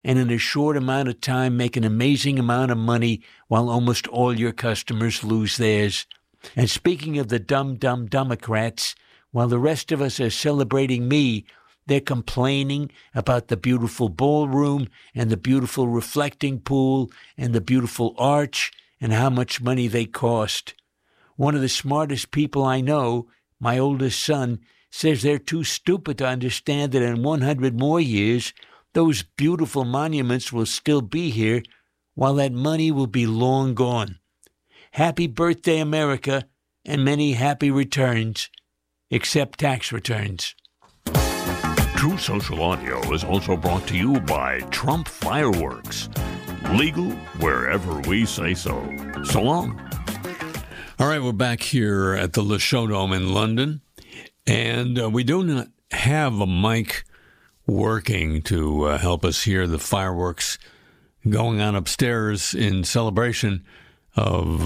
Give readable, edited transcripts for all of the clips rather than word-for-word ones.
and in a short amount of time make an amazing amount of money while almost all your customers lose theirs. And speaking of the dumb Democrats, while the rest of us are celebrating me, they're complaining about the beautiful ballroom and the beautiful reflecting pool and the beautiful arch and how much money they cost. One of the smartest people I know, my oldest son, says they're too stupid to understand that in 100 more years, those beautiful monuments will still be here, while that money will be long gone. Happy birthday, America, and many happy returns, except tax returns. True Social Audio is also brought to you by Trump Fireworks. Legal wherever we say so. So long. All right, we're back here at the Le Show Dome in London, and we do not have a mic working to help us hear the fireworks going on upstairs in celebration of,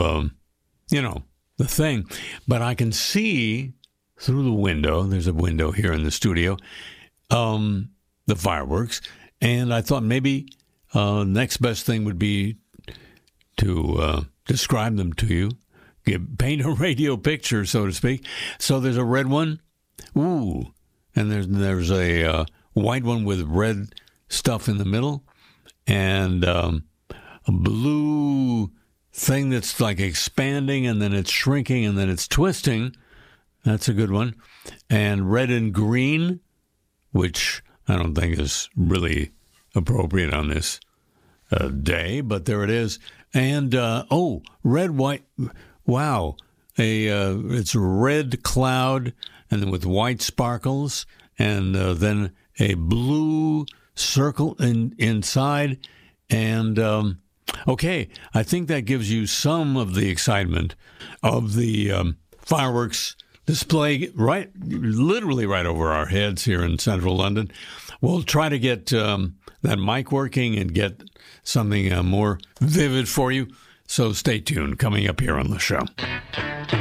the thing. But I can see through the window, there's a window here in the studio, the fireworks, and I thought maybe next best thing would be to describe them to you, paint a radio picture, so to speak. So there's a red one, ooh, and there's a white one with red stuff in the middle, and a blue thing that's like expanding, and then it's shrinking, and then it's twisting. That's a good one. And red and green, which I don't think is really appropriate on this day, but there it is. And, red, white, wow. It's a red cloud, and then with white sparkles, and then a blue circle inside. And, okay, I think that gives you some of the excitement of the fireworks display literally right over our heads here in central London. We'll try to get that mic working and get something more vivid for you. So stay tuned. Coming up here on the show.